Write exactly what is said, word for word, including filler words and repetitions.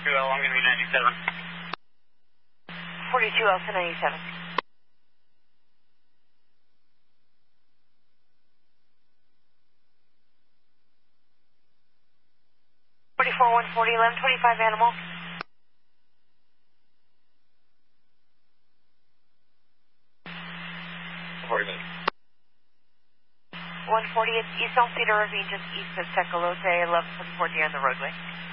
two L, I'm going to be ninety-seven. forty-two Alpha ninety-seven. forty-four one forty, eleven twenty-five Animal. one forty, it's East Elm Cedar Ravine, just east of Tecolote, eleven twenty-four D on the roadway.